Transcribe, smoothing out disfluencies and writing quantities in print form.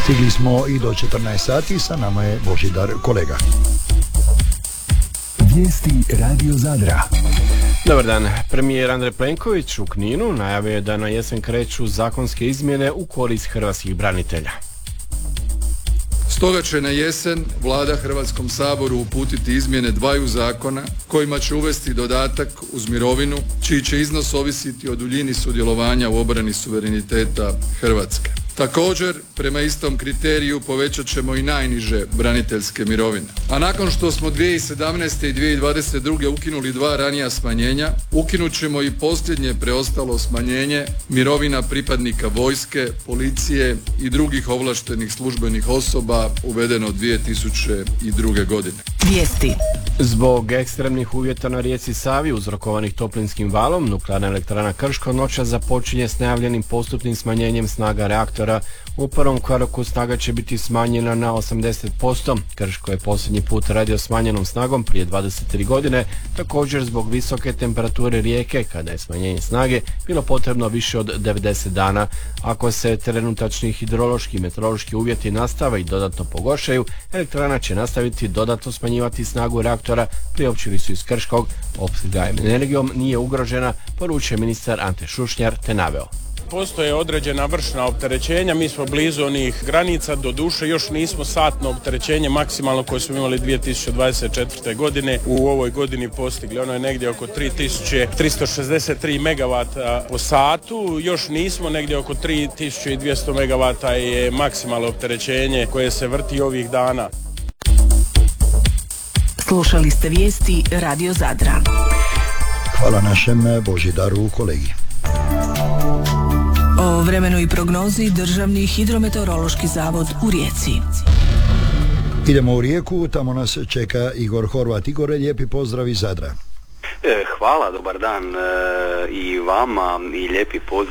Stigli smo i do 14 sati, sa nama je Božidar Kolega. Vijesti Radio Zadra. Dobar dan. Premijer Andrej Plenković u Kninu najavio je da na jesen kreću zakonske izmjene u korist hrvatskih branitelja. Stoga će na jesen Vlada Hrvatskom saboru uputiti izmjene dvaju zakona kojima će uvesti dodatak uz mirovinu čiji će iznos ovisiti o duljini sudjelovanja u obrani suvereniteta Hrvatske. Također, prema istom kriteriju povećat ćemo i najniže braniteljske mirovine. A nakon što smo 2017. i 2022. ukinuli dva ranija smanjenja, ukinut ćemo i posljednje preostalo smanjenje mirovina pripadnika vojske, policije i drugih ovlaštenih službenih osoba uvedeno 2002. godine. Vijesti. Zbog ekstremnih uvjeta na rijeci Savi uzrokovanih toplinskim valom, nuklearna elektrana Krško noćas započinje s najavljenim postupnim smanjenjem snaga reaktora. U prvom koraku snaga će biti smanjena na 80%. Krško je posljednji put radio smanjenom snagom prije 23 godine, također zbog visoke temperature rijeke, kada je smanjenje snage bilo potrebno više od 90 dana. Ako se trenutačni hidrološki i meteorološki uvjeti nastave i dodatno pogoršaju, elektrana će nastaviti dodatno smanjivati snagu reaktora, priopćili su iz Krškog. Opskrba energijom nije ugrožena, poručuje ministar Ante Šušnjar te naveo. Postoje određena vršna opterećenja, mi smo blizu onih granica, do duše još nismo satno opterećenje maksimalno koje smo imali 2024. godine u ovoj godini postigli. Ono je negdje oko 3363 MW po satu, još nismo, negdje oko 3200 MW je maksimalno opterećenje koje se vrti ovih dana. Slušali ste vijesti Radio Zadra. Hvala našem Božidaru Kolegi. O vremenu i prognozi Državni hidrometeorološki zavod u Rijeci. Idemo u Rijeku, tamo nas čeka Igor Horvat. Igore, lijepi pozdrav iz Zadra. Hvala, dobar dan i vama i lijepi pozdrav